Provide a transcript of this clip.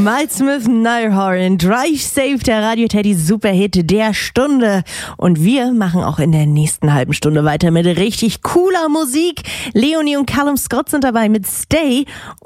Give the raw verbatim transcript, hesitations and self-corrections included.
Miles Smith, Nighthorn, Drive Safe, der Radio Teddy Superhit der Stunde. Und wir machen auch in der nächsten halben Stunde weiter mit richtig cooler Musik. Leonie und Callum Scott sind dabei mit Stay.